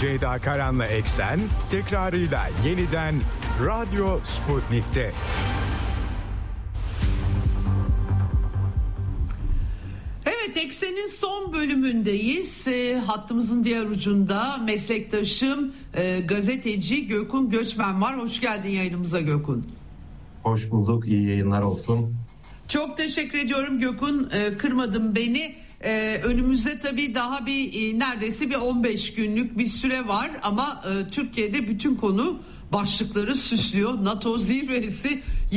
Ceyda Karan'la Eksen tekrarıyla yeniden Radyo Sputnik'te. Evet, Eksen'in son bölümündeyiz. Hattımızın diğer ucunda meslektaşım gazeteci Gökhan Göçmen var. Hoş geldin yayınımıza Gökhan. Hoş bulduk. İyi yayınlar olsun. Çok teşekkür ediyorum Gökhan. Kırmadın beni. Önümüzde tabii daha bir neredeyse bir 15 günlük bir süre var ama Türkiye'de bütün konu başlıkları süslüyor. NATO zirvesi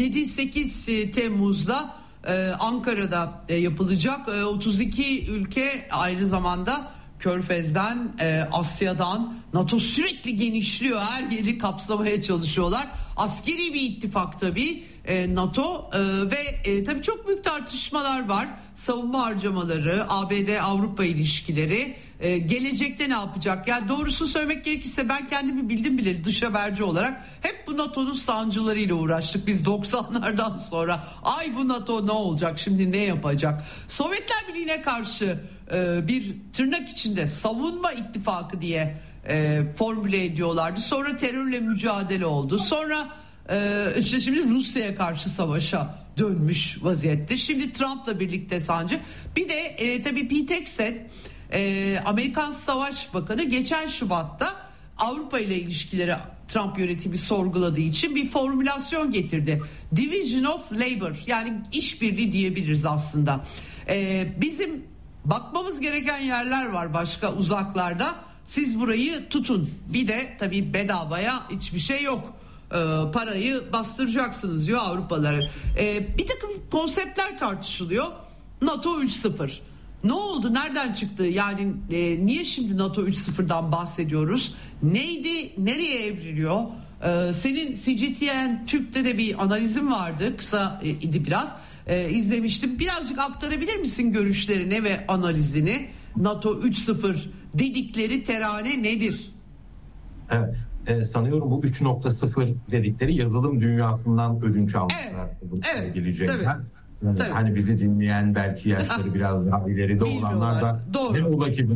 7-8 Temmuz'da Ankara'da yapılacak. 32 ülke aynı zamanda Körfez'den, Asya'dan NATO sürekli genişliyor. Her yeri kapsamaya çalışıyorlar. Askeri bir ittifak tabii NATO ve tabii çok büyük tartışmalar var. Savunma harcamaları, ABD-Avrupa ilişkileri, gelecekte ne yapacak? Yani doğrusu söylemek gerekirse ben kendimi bildim bileli dış haberci olarak hep bu NATO'nun sancılarıyla uğraştık biz 90'lardan sonra. Ay bu NATO ne olacak, şimdi ne yapacak? Sovyetler Birliği'ne karşı bir tırnak içinde savunma ittifakı diye formüle ediyorlardı. Sonra terörle mücadele oldu. Sonra işte şimdi Rusya'ya karşı savaşa dönmüş vaziyette. Şimdi Trump'la birlikte sancı. Bir de tabii Pete Hegseth, Amerikan Savaş Bakanı geçen Şubat'ta Avrupa ile ilişkileri Trump yönetimi sorguladığı için bir formülasyon getirdi. Division of Labor, yani işbirliği diyebiliriz aslında. Bizim bakmamız gereken yerler var başka uzaklarda. Siz burayı tutun. Bir de tabii bedavaya hiçbir şey yok. Parayı bastıracaksınız diyor Avrupalılar. Bir takım konseptler tartışılıyor. NATO 3.0. Ne oldu? Nereden çıktı? Yani niye şimdi NATO 3.0'dan bahsediyoruz? Neydi? Nereye evriliyor? Senin CGTN Türk'te de bir analizin vardı. Kısa idi biraz. İzlemiştim. Birazcık aktarabilir misin görüşlerini ve analizini? NATO 3.0 dedikleri terane nedir? Evet. Sanıyorum bu 3.0 dedikleri yazılım dünyasından ödünç almışlar. Evet. Geleceğinden. Hani bizi dinleyen belki yaşları biraz daha ileride olanlar da ne ola ki bu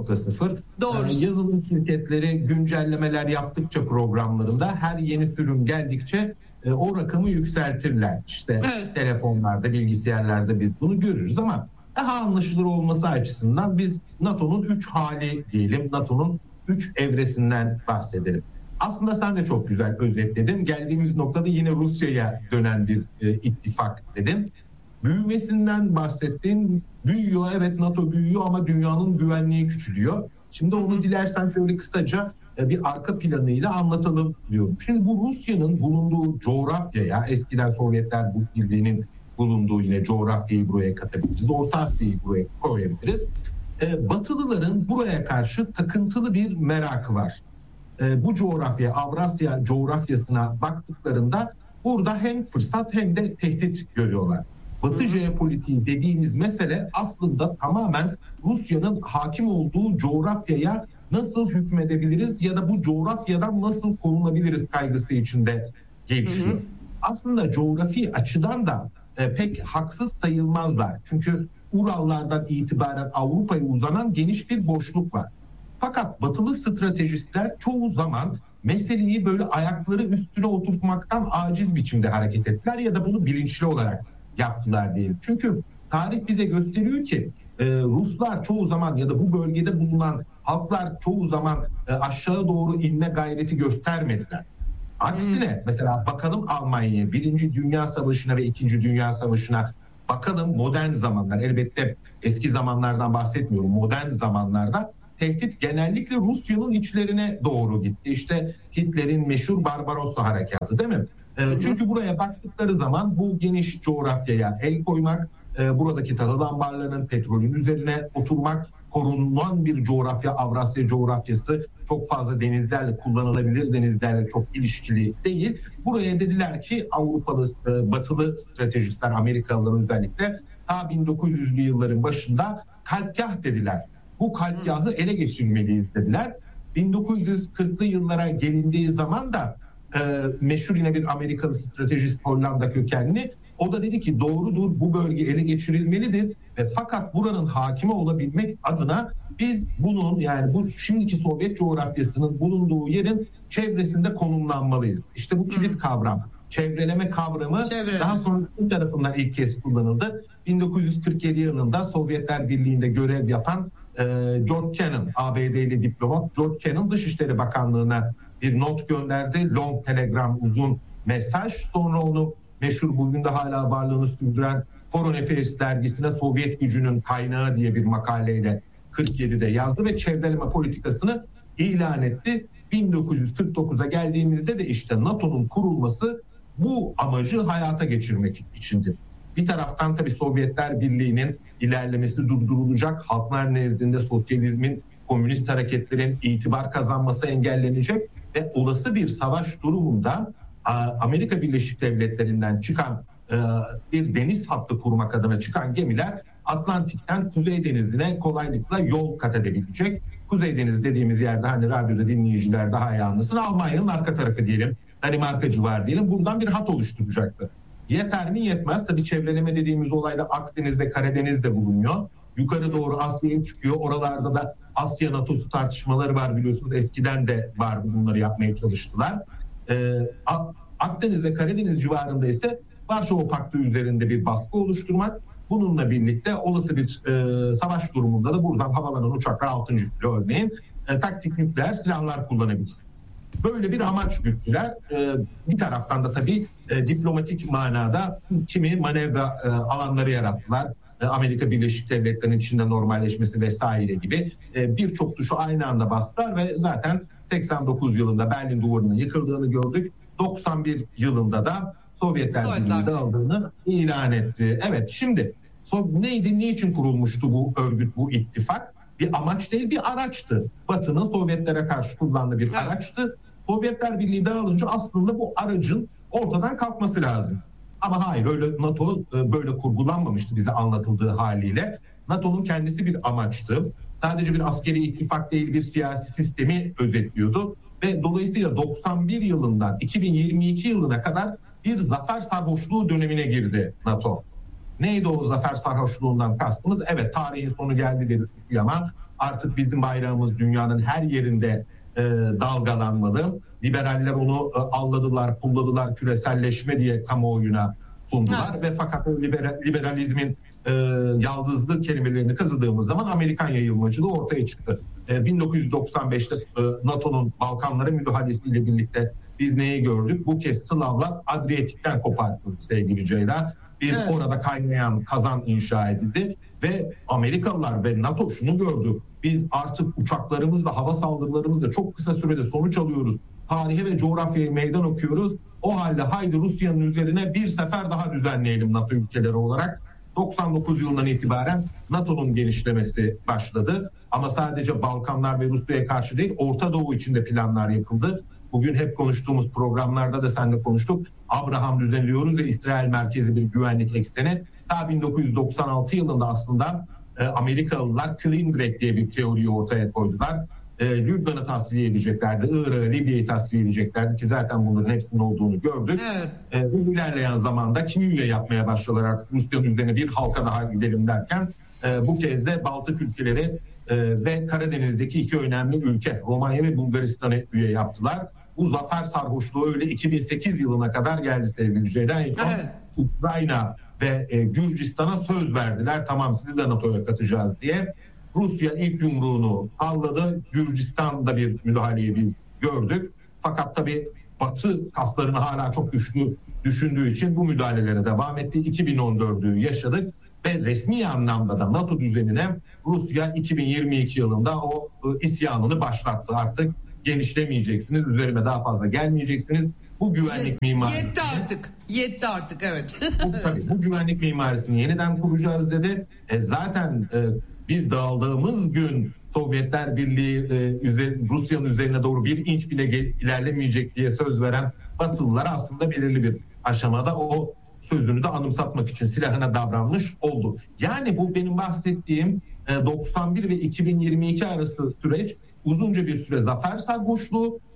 3.0. Yazılım şirketleri güncellemeler yaptıkça programlarında her yeni sürüm geldikçe o rakamı yükseltirler. İşte telefonlarda, bilgisayarlarda biz bunu görürüz ama daha anlaşılır olması açısından biz NATO'nun 3 hali diyelim, NATO'nun 3 evresinden bahsedelim. Aslında sen de çok güzel özetledin. Geldiğimiz noktada yine Rusya'ya dönen bir ittifak dedin. Büyümesinden bahsettin. Büyüyor, evet NATO büyüyor ama dünyanın güvenliği küçülüyor. Şimdi onu dilersen şöyle kısaca bir arka planıyla anlatalım diyorum. Şimdi bu Rusya'nın bulunduğu coğrafyaya, eskiden Sovyetler Birliği'nin bulunduğu yine coğrafyayı buraya katabiliriz. Orta Asya'yı buraya koyabiliriz. Batılıların buraya karşı takıntılı bir merakı var. Bu coğrafya, Avrasya coğrafyasına baktıklarında burada hem fırsat hem de tehdit görüyorlar. Batı jeopolitiği dediğimiz mesele aslında tamamen Rusya'nın hakim olduğu coğrafyaya nasıl hükmedebiliriz ya da bu coğrafyadan nasıl korunabiliriz kaygısı içinde gelişiyor. Aslında coğrafi açıdan da pek haksız sayılmazlar. Çünkü Urallardan itibaren Avrupa'ya uzanan geniş bir boşluk var. Fakat batılı stratejistler çoğu zaman meseleyi böyle ayakları üstüne oturtmaktan aciz biçimde hareket ettiler ya da bunu bilinçli olarak yaptılar diyelim. Çünkü tarih bize gösteriyor ki Ruslar çoğu zaman ya da bu bölgede bulunan halklar çoğu zaman aşağı doğru inme gayreti göstermediler. Aksine mesela bakalım Almanya'ya, 1. Dünya Savaşı'na ve 2. Dünya Savaşı'na bakalım, modern zamanlar, elbette eski zamanlardan bahsetmiyorum, modern zamanlarda tehdit genellikle Rusya'nın içlerine doğru gitti. İşte Hitler'in meşhur Barbarossa harekatı değil mi? Çünkü buraya baktıkları zaman bu geniş coğrafyaya el koymak, buradaki tahıl ambarlarının, petrolün üzerine oturmak, korunan bir coğrafya, Avrasya coğrafyası çok fazla denizlerle, kullanılabilir denizlerle çok ilişkili değil. Buraya dediler ki Avrupalı, batılı stratejistler, Amerikalılar özellikle ta 1900'lü yılların başında kalpgah dediler. Bu kalpgahı ele geçirmeliyiz dediler. 1940'lı yıllara gelindiği zaman da meşhur yine bir Amerikalı stratejist, Hollanda kökenli, O da dedi ki doğrudur, bu bölge ele geçirilmelidir ve fakat buranın hakimi olabilmek adına biz bunun, yani bu şimdiki Sovyet coğrafyasının bulunduğu yerin çevresinde konumlanmalıyız. İşte bu kilit kavram, çevreleme kavramı daha sonra Çin tarafından ilk kez kullanıldı. 1947 yılında Sovyetler Birliği'nde görev yapan George Kennan, ABD'li diplomat George Kennan Dışişleri Bakanlığı'na bir not gönderdi. Long telegram, uzun mesaj. Sonra onu meşhur, bugün de hala varlığını sürdüren Foreign Affairs dergisine Sovyet gücünün kaynağı diye bir makaleyle 47'de yazdı ve çevreleme politikasını ilan etti. 1949'a geldiğimizde de işte NATO'nun kurulması bu amacı hayata geçirmek içindi. Bir taraftan tabii Sovyetler Birliği'nin ilerlemesi durdurulacak, halklar nezdinde sosyalizmin, komünist hareketlerin itibar kazanması engellenecek ve olası bir savaş durumunda Amerika Birleşik Devletleri'nden çıkan bir deniz hattı kurmak adına çıkan gemiler Atlantik'ten Kuzey Denizi'ne kolaylıkla yol kat edebilecek. Kuzey Denizi dediğimiz yerde, hani radyoda dinleyiciler daha iyi anlasın, Almanya'nın arka tarafı diyelim, Danimarka civarı diyelim, buradan bir hat oluşturacaktır. Yeter mi? Yetmez. Tabii çevreleme dediğimiz olayda Akdeniz ve Karadeniz'de bulunuyor. Yukarı doğru Asya'ya çıkıyor. Oralarda da Asya NATO'su tartışmaları var, biliyorsunuz. Eskiden de vardı, bunları yapmaya çalıştılar. Akdeniz ve Karadeniz civarında ise Varşova Paktı üzerinde bir baskı oluşturmak. Bununla birlikte olası bir savaş durumunda da buradan havalanan uçaklar 6. filo örneğin taktik nükleer silahlar kullanabilir. Böyle bir amaç güttüler. Bir taraftan da tabii diplomatik manada kimi manevra alanları yarattılar. Amerika Birleşik Devletleri'nin içinde normalleşmesi vesaire gibi birçok tuşu aynı anda bastılar ve zaten 89 yılında Berlin Duvarı'nın yıkıldığını gördük. 91 yılında da Sovyetler Birliği'nin dağıldığını ilan etti. Evet, şimdi neydi, niçin kurulmuştu bu örgüt, bu ittifak? Bir amaç değil, bir araçtı. Batı'nın Sovyetlere karşı kullandığı bir araçtı. Sovyetler Birliği dağılınca aslında bu aracın ortadan kalkması lazım. Ama hayır, öyle NATO böyle kurgulanmamıştı bize anlatıldığı haliyle. NATO'nun kendisi bir amaçtı. Sadece bir askeri ittifak değil, bir siyasi sistemi özetliyordu. Ve dolayısıyla 91 yılından 2022 yılına kadar bir zafer sarhoşluğu dönemine girdi NATO. Neydi o zafer sarhoşluğundan kastımız? Evet, tarihin sonu geldi deriz ama artık bizim bayrağımız dünyanın her yerinde dalgalanmalı. Liberaller onu alladılar, pulladılar, küreselleşme diye kamuoyuna sundular ve fakat o liberalizmin yaldızlı kelimelerini kazıdığımız zaman Amerikan yayılmacılığı ortaya çıktı. 1995'te NATO'nun Balkanlara müdahalesiyle birlikte biz neyi gördük? Bu kez Slavlar Adriyatik'ten kopartıldı sevgili Ceyda. Orada kaynayan kazan inşa edildi ve Amerikalılar ve NATO şunu gördü. Biz artık uçaklarımızla, hava saldırılarımızla çok kısa sürede sonuç alıyoruz. Tarihe ve coğrafyaya meydan okuyoruz. O halde haydi Rusya'nın üzerine bir sefer daha düzenleyelim NATO ülkeleri olarak. 99 yılından itibaren NATO'nun genişlemesi başladı. Ama sadece Balkanlar ve Rusya'ya karşı değil, Orta Doğu için de planlar yapıldı. Bugün hep konuştuğumuz programlarda da seninle konuştuk. Abraham düzeni diyoruz ve İsrail merkezi bir güvenlik ekseni. Ta 1996 yılında aslında Amerikalılar Clean Break diye bir teoriyi ortaya koydular. Lübnan'ı tasfiye edeceklerdi, Irak'ı, Libya'yı tasfiye edeceklerdi ki zaten bunların hepsinin olduğunu gördük. Evet. İlerleyen zamanda kimi üye yapmaya başladılar, artık Rusya'nın üzerine bir halka daha gidelim derken bu kez de Baltık ülkeleri ve Karadeniz'deki iki önemli ülke Romanya ve Bulgaristan'ı üye yaptılar. Bu zafer sarhoşluğu öyle 2008 yılına kadar geldi sevgili Ceyda. En son Ukrayna ve Gürcistan'a söz verdiler. Tamam, sizi de NATO'ya katacağız diye. Rusya ilk yumruğunu salladı. Gürcistan'da bir müdahaleyi biz gördük. Fakat tabii Batı kaslarını hala çok güçlü düşündüğü için bu müdahalelere devam etti. 2014'ü yaşadık ve resmi anlamda da NATO düzenine Rusya 2022 yılında o isyanını başlattı. Artık genişlemeyeceksiniz, üzerime daha fazla gelmeyeceksiniz. Bu güvenlik mimarisini... Yetti artık evet. Bu güvenlik mimarisini yeniden kuracağız dedi. Zaten biz dağıldığımız gün Sovyetler Birliği Rusya'nın üzerine doğru bir inç bile ilerlemeyecek diye söz veren Batılılar aslında belirli bir aşamada o sözünü de anımsatmak için silahına davranmış oldu. Yani bu benim bahsettiğim 91 ve 2022 arası süreç uzunca bir süre zafer sarhoşluğu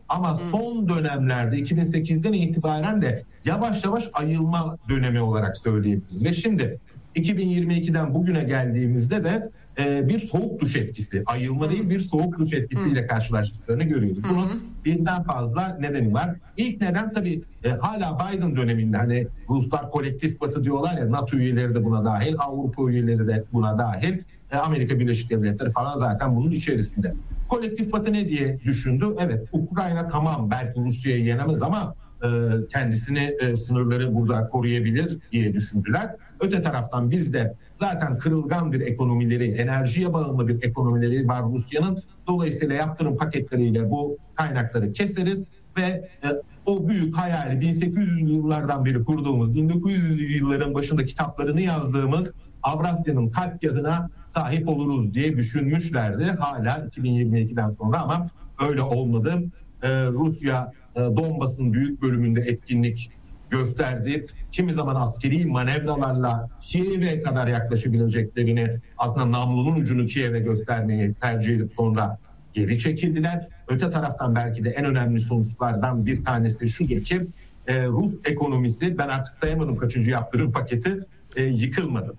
Ama son dönemlerde 2008'den itibaren de yavaş yavaş ayılma dönemi olarak söyleyebiliriz. Ve şimdi 2022'den bugüne geldiğimizde de bir soğuk duş etkisi, ayılma değil bir soğuk duş etkisiyle karşılaştıklarını görüyoruz. Bunun birden fazla nedeni var. İlk neden tabii hala Biden döneminde, hani Ruslar kolektif batı diyorlar ya, NATO üyeleri de buna dahil, Avrupa üyeleri de buna dahil, Amerika Birleşik Devletleri falan zaten bunun içerisinde. Kolektif batı ne diye düşündü? Evet, Ukrayna tamam belki Rusya'yı yenemez ama kendisini, sınırları burada koruyabilir diye düşündüler. Öte taraftan biz de zaten kırılgan bir ekonomileri, enerjiye bağımlı bir ekonomileri var Rusya'nın. Dolayısıyla yaptırım paketleriyle bu kaynakları keseriz ve o büyük hayali 1800'lü yıllardan beri kurduğumuz, 1900'lü yılların başında kitaplarını yazdığımız Avrasya'nın kalpgahına sahip oluruz diye düşünmüşlerdi. Hala 2022'den sonra ama öyle olmadı. Rusya Donbas'ın büyük bölümünde etkinlik gösterdi. Kimi zaman askeri manevralarla Kiev'e kadar yaklaşabileceklerini, aslında namlunun ucunu Kiev'e göstermeyi tercih edip sonra geri çekildiler. Öte taraftan belki de en önemli sonuçlardan bir tanesi şudur ki Rus ekonomisi, ben artık sayamadım kaçıncı yaptırım paketi, yıkılmadı.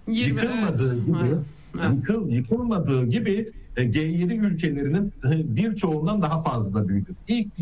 Yıkılmadığı gibi G7 ülkelerinin birçoğundan daha fazla büyüdü.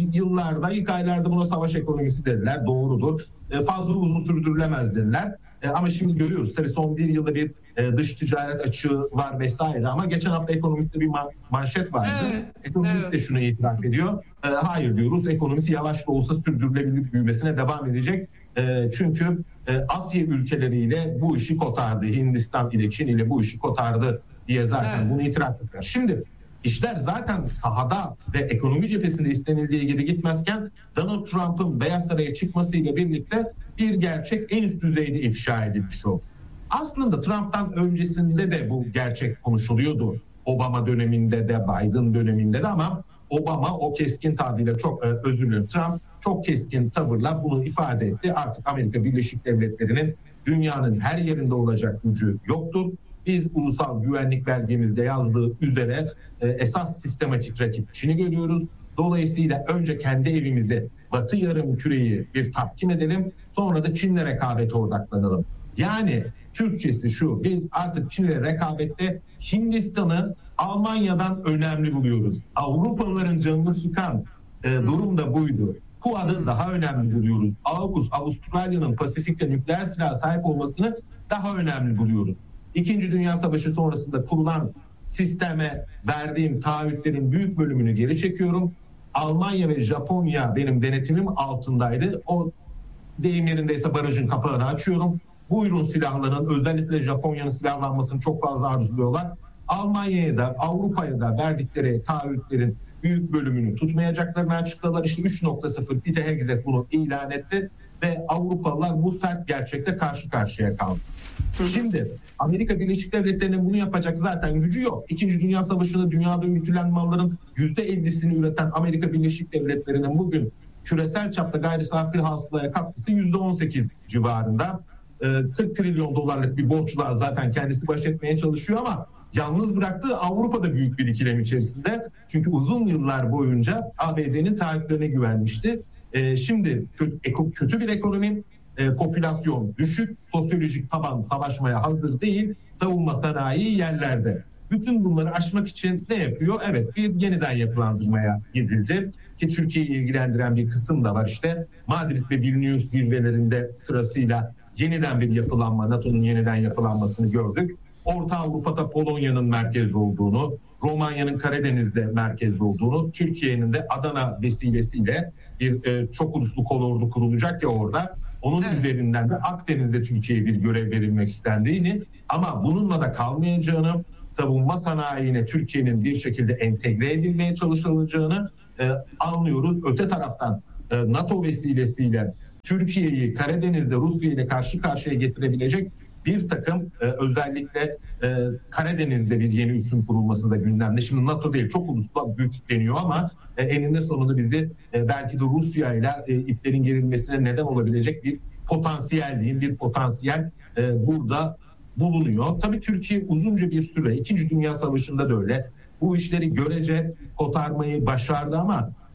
İlk aylarda buna savaş ekonomisi dediler. Doğrudur. Fazla uzun sürdürülemez dediler. Ama şimdi görüyoruz. Tabii son bir yılda bir dış ticaret açığı var vesaire. Ama geçen hafta Ekonomist'te bir manşet vardı. Ekonomist de şunu itiraf ediyor. Hayır diyor, Rus ekonomisi yavaş da olsa sürdürülebilir büyümesine devam edecek. Çünkü Asya ülkeleriyle bu işi kotardı. Hindistan ile Çin ile bu işi kotardı diye zaten bunu itiraf ettiler. Şimdi işler zaten sahada ve ekonomi cephesinde istenildiği gibi gitmezken Donald Trump'ın Beyaz Saray'a çıkmasıyla birlikte bir gerçek en üst düzeyde ifşa edilmiş oldu. Aslında Trump'tan öncesinde de bu gerçek konuşuluyordu. Obama döneminde de, Biden döneminde de, ama Obama o keskin tavrıyla, çok özür dilerim, Trump çok keskin tavırla bunu ifade etti. Artık Amerika Birleşik Devletleri'nin dünyanın her yerinde olacak gücü yoktur. Biz ulusal güvenlik belgemizde yazdığı üzere esas sistematik rakip Çin'i görüyoruz. Dolayısıyla önce kendi evimize, Batı yarımküreyi bir tahkim edelim. Sonra da Çin'le rekabete odaklanalım. Yani Türkçesi şu: biz artık Çin'le rekabette Hindistan'ı Almanya'dan önemli buluyoruz. Avrupalıların canını sıkan durum da buydu. Kuad'ı daha önemli buluyoruz. AUKUS, Avustralya'nın Pasifik'te nükleer silah sahip olmasını daha önemli buluyoruz. İkinci Dünya Savaşı sonrasında kurulan sisteme verdiğim taahhütlerin büyük bölümünü geri çekiyorum. Almanya ve Japonya benim denetimim altındaydı. O deyim yerindeyse barajın kapağını açıyorum. Buyurun silahların, özellikle Japonya'nın silahlanmasını çok fazla arzuluyorlar. Almanya'ya da Avrupa'ya da verdikleri taahhütlerin büyük bölümünü tutmayacaklarını açıkladılar. İşte 3.0 Peter Hegseth bunu ilan etti ve Avrupalılar bu sert gerçekle karşı karşıya kaldı. Şimdi Amerika Birleşik Devletleri'nin bunu yapacak zaten gücü yok. İkinci Dünya Savaşı'nda dünyada üretilen malların %50'sini üreten Amerika Birleşik Devletleri'nin bugün küresel çapta gayri safi hasılaya katkısı %18 civarında. 40 trilyon dolarlık bir borçla zaten kendisi baş etmeye çalışıyor ama yalnız bıraktığı Avrupa'da büyük bir ikilem içerisinde. Çünkü uzun yıllar boyunca ABD'nin taahhütlerine güvenmişti. Şimdi kötü bir ekonomi, popülasyon düşük, sosyolojik taban savaşmaya hazır değil, savunma sanayi yerlerde. Bütün bunları aşmak için ne yapıyor? Evet, bir yeniden yapılandırmaya gidildi. Ki Türkiye'yi ilgilendiren bir kısım da var işte. Madrid ve Vilnius zirvelerinde sırasıyla yeniden bir yapılanma, NATO'nun yeniden yapılanmasını gördük. Orta Avrupa'da Polonya'nın merkez olduğunu, Romanya'nın Karadeniz'de merkez olduğunu, Türkiye'nin de Adana vesilesiyle bir çok uluslu kolordu kurulacak ya orada. Onun üzerinden de Akdeniz'de Türkiye'ye bir görev verilmek istendiğini, ama bununla da kalmayacağını, savunma sanayine Türkiye'nin bir şekilde entegre edilmeye çalışılacağını anlıyoruz. Öte taraftan NATO vesilesiyle Türkiye'yi Karadeniz'de Rusya ile karşı karşıya getirebilecek bir takım özellikle Karadeniz'de bir yeni üssün kurulması da gündemde. Şimdi NATO değil, çok uluslu güç deniyor ama eninde sonunda bizi belki de Rusya ile iplerin gerilmesine neden olabilecek bir potansiyel diyeyim, bir potansiyel burada bulunuyor. Tabii Türkiye uzunca bir süre, İkinci Dünya Savaşı'nda da öyle, bu işleri görece kotarmayı başardı ama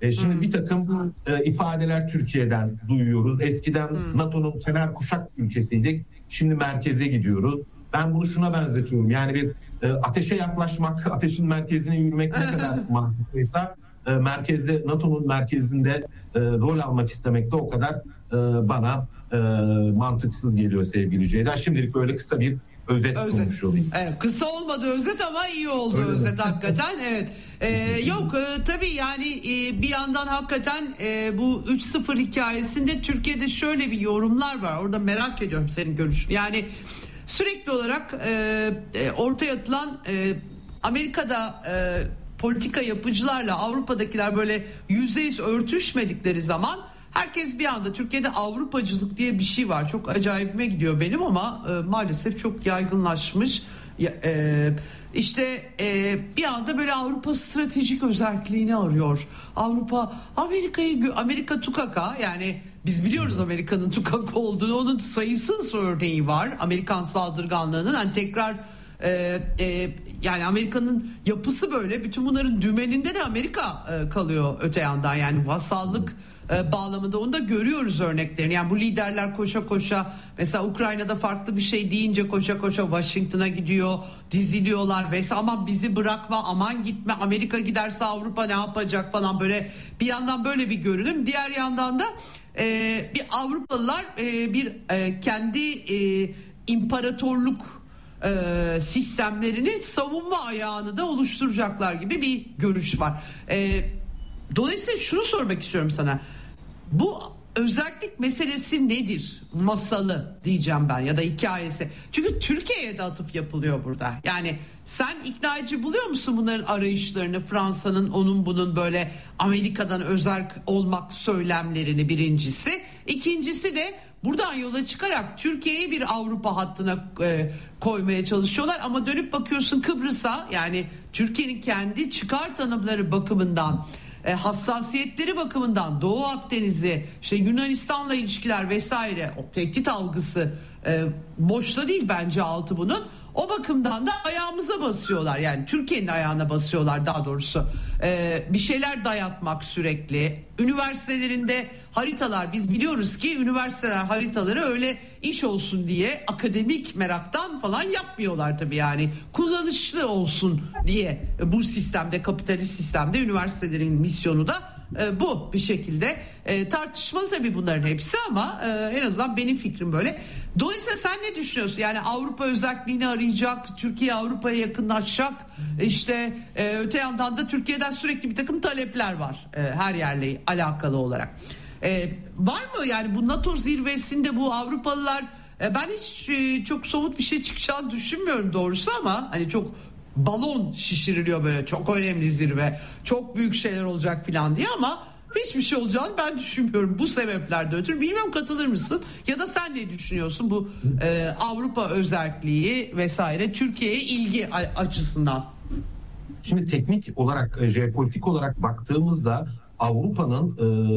Şimdi bir takım ifadeler Türkiye'den duyuyoruz. Eskiden NATO'nun kenar kuşak ülkesiydik. Şimdi merkeze gidiyoruz. Ben bunu şuna benzetiyorum. Yani bir ateşe yaklaşmak, ateşin merkezine yürümek ne kadar mantıklıysa merkezde, NATO'nun merkezinde rol almak istemek de o kadar bana mantıksız geliyor sevgili Ceyda. Şimdilik böyle kısa bir özet konuşmuş olayım. Evet, kısa olmadı özet ama iyi oldu öyle özet hakikaten. Evet. Yok tabii yani bir yandan hakikaten bu 3-0 hikayesinde Türkiye'de şöyle bir yorumlar var. Orada merak ediyorum senin görüşün. Yani sürekli olarak ortaya atılan Amerika'da politika yapıcılarla Avrupa'dakiler böyle %100 örtüşmedikleri zaman herkes bir anda Türkiye'de Avrupacılık diye bir şey var. Çok acayipime gidiyor benim ama maalesef çok yaygınlaşmış. İşte bir anda böyle Avrupa stratejik özelliğini arıyor. Amerika tukaka, yani biz biliyoruz Amerika'nın tukaka olduğunu, onun sayısız örneği var. Amerikan saldırganlığının hani tekrar yani Amerika'nın yapısı böyle, bütün bunların dümeninde de Amerika kalıyor öte yandan, yani vasallık bağlamında onu da görüyoruz örneklerini. Yani bu liderler koşa koşa, mesela Ukrayna'da farklı bir şey deyince koşa koşa Washington'a gidiyor, diziliyorlar vesaire, aman bizi bırakma, aman gitme, Amerika giderse Avrupa ne yapacak falan, böyle bir yandan böyle bir görünüm, diğer yandan da bir Avrupalılar kendi imparatorluk sistemlerinin savunma ayağını da oluşturacaklar gibi bir görüş var. Dolayısıyla şunu sormak istiyorum sana. Bu özellik meselesi nedir? Masalı diyeceğim ben, ya da hikayesi. Çünkü Türkiye'ye de atıf yapılıyor burada. Yani sen ikna edici buluyor musun bunların arayışlarını, Fransa'nın, onun bunun böyle Amerika'dan özerk olmak söylemlerini, birincisi. İkincisi de buradan yola çıkarak Türkiye'yi bir Avrupa hattına koymaya çalışıyorlar ama dönüp bakıyorsun Kıbrıs'a, yani Türkiye'nin kendi çıkar tanımları bakımından, hassasiyetleri bakımından, Doğu Akdeniz'i, işte Yunanistan'la ilişkiler vesaire, o tehdit algısı boşta değil bence altı bunun. O bakımdan da ayağımıza basıyorlar, yani Türkiye'nin ayağına basıyorlar daha doğrusu. Bir şeyler dayatmak sürekli. Üniversitelerinde haritalar, biz biliyoruz ki üniversiteler haritaları öyle iş olsun diye akademik meraktan falan yapmıyorlar tabii, yani kullanışlı olsun diye bu sistemde, kapitalist sistemde üniversitelerin misyonu da bu bir şekilde. Tartışmalı tabii bunların hepsi ama en azından benim fikrim böyle. Dolayısıyla sen ne düşünüyorsun? Yani Avrupa özelliğini arayacak, Türkiye Avrupa'ya yakınlaşacak. İşte öte yandan da Türkiye'den sürekli bir takım talepler var her yerle alakalı olarak. Var mı yani bu NATO zirvesinde bu Avrupalılar, ben hiç çok somut bir şey çıkacağını düşünmüyorum doğrusu, ama hani çok balon şişiriliyor böyle, çok önemli zirve, çok büyük şeyler olacak filan diye, ama hiçbir şey olacağını ben düşünmüyorum bu sebeplerden ötürü. Bilmiyorum, katılır mısın ya da sen ne düşünüyorsun bu Avrupa özelliği vesaire Türkiye'ye ilgi açısından? Şimdi teknik olarak, jeopolitik olarak baktığımızda Avrupa'nın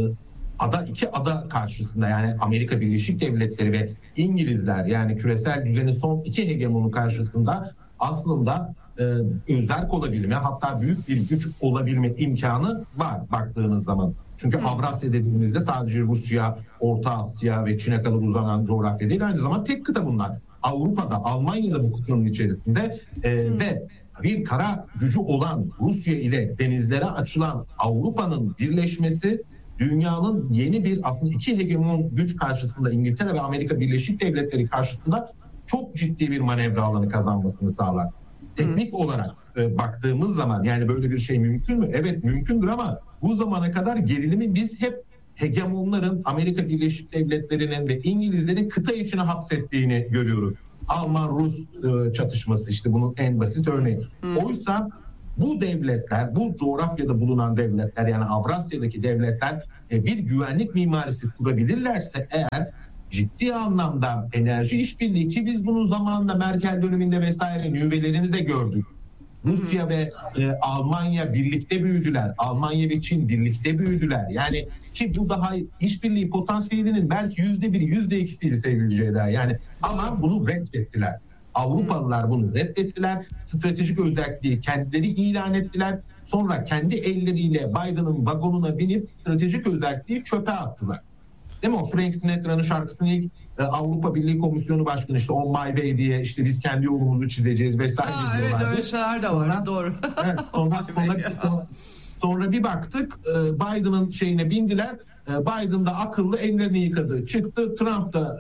iki ada karşısında, yani Amerika Birleşik Devletleri ve İngilizler, yani küresel düzenin son iki hegemonu karşısında aslında özerk olabilme, hatta büyük bir güç olabilme imkanı var baktığınız zaman. Çünkü Avrasya dediğimizde sadece Rusya, Orta Asya ve Çin'e kadar uzanan coğrafya değil, aynı zamanda tek kıta bunlar. Avrupa'da, Almanya'da bu kutunun içerisinde ve bir kara gücü olan Rusya ile denizlere açılan Avrupa'nın birleşmesi, dünyanın yeni bir aslında iki hegemon güç karşısında, İngiltere ve Amerika Birleşik Devletleri karşısında çok ciddi bir manevra alanı kazanmasını sağlar. Teknik olarak baktığımız zaman yani böyle bir şey mümkün mü? Evet, mümkündür, ama bu zamana kadar gerilimi biz hep hegemonların, Amerika Birleşik Devletleri'nin ve İngilizlerin kıta içine hapsettiğini görüyoruz. Alman-Rus çatışması işte bunun en basit örneği. Oysa bu devletler, bu coğrafyada bulunan devletler, yani Avrasya'daki devletler bir güvenlik mimarisi kurabilirlerse eğer, ciddi anlamda enerji işbirliği, ki biz bunun zamanında Merkel döneminde vesaire nüvelerini de gördük. Rusya ve Almanya birlikte büyüdüler. Almanya ve Çin birlikte büyüdüler. Yani ki bu daha işbirliği potansiyelinin belki %1'i, %2'siydi sevgili Ceyda. Yani ama bunu reddettiler. Avrupalılar bunu reddettiler. Stratejik özelliği kendileri ilan ettiler. Sonra kendi elleriyle Biden'ın vagonuna binip stratejik özelliği çöpe attılar. Değil mi? O Frank Sinatra'nın şarkısını ilk Avrupa Birliği Komisyonu Başkanı işte On My Way diye işte biz kendi yolumuzu çizeceğiz vesaire diyorlardı. Evet, öyle şeyler de var. Doğru. Evet, sonra bir baktık Biden'ın şeyine bindiler. Biden da akıllı, ellerini yıkadı. Çıktı. Trump da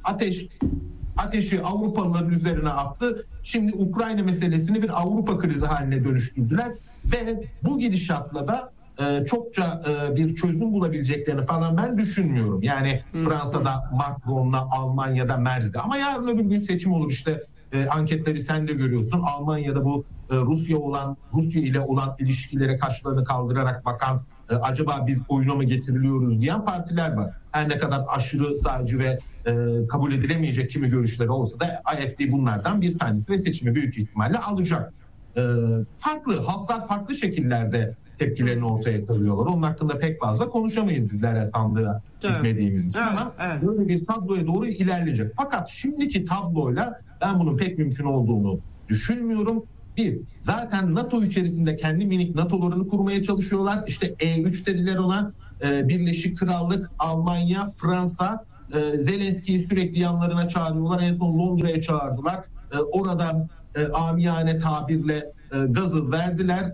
ateşi Avrupalıların üzerine attı. Şimdi Ukrayna meselesini bir Avrupa krizi haline dönüştürdüler ve bu gidişatla da çokça bir çözüm bulabileceklerini falan ben düşünmüyorum. Yani Fransa'da Macron'la, Almanya'da Merz'de, ama yarın öbür gün seçim olur işte, anketleri sen de görüyorsun. Almanya'da bu Rusya ile olan ilişkilere kaşlarını kaldırarak bakan, acaba biz oyuna mı getiriliyoruz diyen partiler var. Her ne kadar aşırı sağcı ve kabul edilemeyecek kimi görüşleri olsa da AfD bunlardan bir tanesi ve seçimi büyük ihtimalle alacak. Halklar farklı şekillerde tepkilerini ortaya koyuyorlar. Onun hakkında pek fazla konuşamayız bizler sandığa gitmediğimiz için, ama böyle bir tabloya doğru ilerleyecek. Fakat şimdiki tabloyla ben bunun pek mümkün olduğunu düşünmüyorum. Zaten NATO içerisinde kendi minik NATO'larını kurmaya çalışıyorlar. İşte E3 dediler ona. Birleşik Krallık, Almanya, Fransa, Zelenski'yi sürekli yanlarına çağırıyorlar. En son Londra'ya çağırdılar. Orada amiyane tabirle gazı verdiler,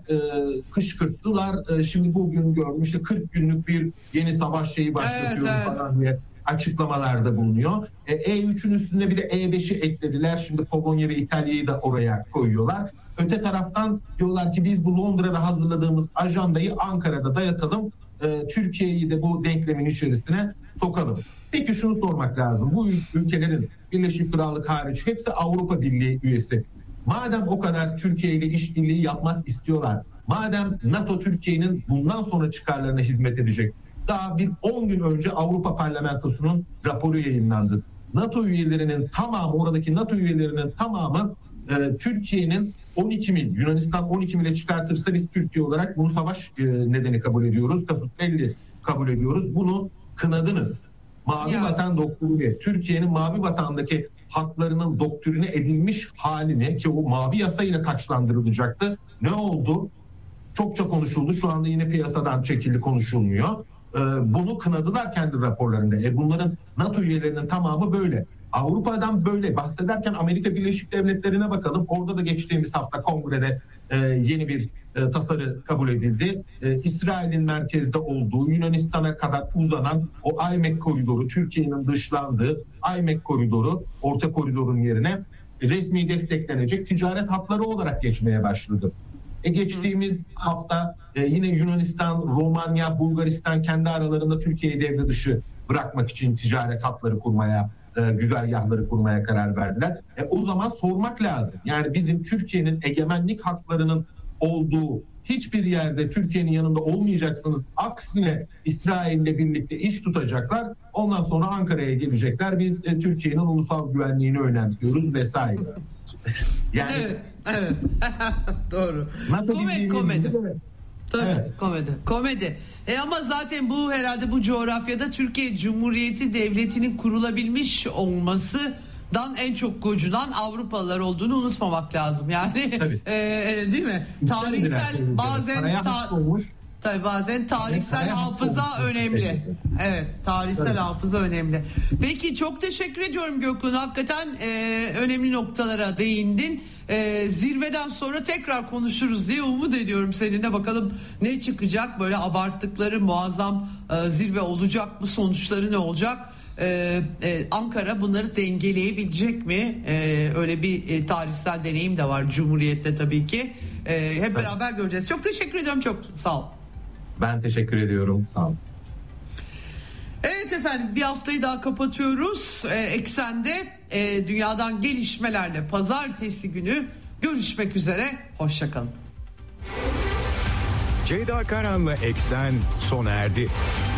kışkırttılar. Şimdi bugün gördüm işte 40 günlük bir yeni savaş şeyi başlatıyor falan diye açıklamalarda bulunuyor. E3'ün üstünde bir de E5'i eklediler. Şimdi Polonya ve İtalya'yı da oraya koyuyorlar. Öte taraftan diyorlar ki biz bu Londra'da hazırladığımız ajandayı Ankara'da dayatalım. Türkiye'yi de bu denklemin içerisine sokalım. Peki şunu sormak lazım. Bu ülkelerin Birleşik Krallık hariç hepsi Avrupa Birliği üyesi. Madem o kadar Türkiye ile işbirliği yapmak istiyorlar, madem NATO Türkiye'nin bundan sonra çıkarlarına hizmet edecek, daha 10 gün önce Avrupa Parlamentosu'nun raporu yayınlandı. NATO üyelerinin tamamı, oradaki NATO üyelerinin tamamı Türkiye'nin 12 mil, Yunanistan 12 mile çıkartırsa biz Türkiye olarak bunu savaş nedeni kabul ediyoruz. Kasus belli kabul ediyoruz. Bunu kınadınız. Mavi Vatan doktrini, Türkiye'nin Mavi Vatan'daki haklarının doktrine edilmiş halini, ki o mavi yasa ile taçlandırılacaktı. Ne oldu? Çokça konuşuldu. Şu anda yine piyasadan çekildi, konuşulmuyor. Bunu kınadılar kendi raporlarında. Bunların NATO üyelerinin tamamı böyle. Avrupa'dan böyle bahsederken Amerika Birleşik Devletleri'ne bakalım. Orada da geçtiğimiz hafta kongrede yeni bir tasarı kabul edildi. İsrail'in merkezde olduğu, Yunanistan'a kadar uzanan o IMEC koridoru, Türkiye'nin dışlandığı IMEC koridoru, orta koridorun yerine resmi desteklenecek ticaret hatları olarak geçmeye başladı. Geçtiğimiz hafta yine Yunanistan, Romanya, Bulgaristan kendi aralarında Türkiye'yi devre dışı bırakmak için ticaret hatları kurmaya, güzergahları kurmaya karar verdiler. O zaman sormak lazım. Yani bizim Türkiye'nin egemenlik haklarının olduğu hiçbir yerde Türkiye'nin yanında olmayacaksınız. Aksine İsrail'le birlikte iş tutacaklar. Ondan sonra Ankara'ya gelecekler. Biz Türkiye'nin ulusal güvenliğini önemsiyoruz vesaire. Yani evet. Doğru. Komedi. Tabii, evet. Komedi. Ama zaten bu herhalde bu coğrafyada Türkiye Cumhuriyeti Devleti'nin kurulabilmiş olmasından en çok gocunan Avrupalılar olduğunu unutmamak lazım. Yani değil mi? Tarihsel bazen tarihsel hafıza önemli. Evet, tarihsel hafıza önemli. Peki, çok teşekkür ediyorum Gökhan. Hakikaten önemli noktalara değindin. Zirveden sonra tekrar konuşuruz diye umut ediyorum seninle. Bakalım ne çıkacak, böyle abarttıkları muazzam zirve olacak mı, sonuçları ne olacak? Ankara bunları dengeleyebilecek mi? Öyle bir tarihsel deneyim de var Cumhuriyet'te tabii ki. Hep beraber göreceğiz. Çok teşekkür ediyorum, çok sağ ol. Ben teşekkür ediyorum, sağ ol. Evet efendim, bir haftayı daha kapatıyoruz. Eksende dünyadan gelişmelerle pazartesi günü görüşmek üzere. Hoşçakalın. Ceyda Karan'la Eksen sona erdi.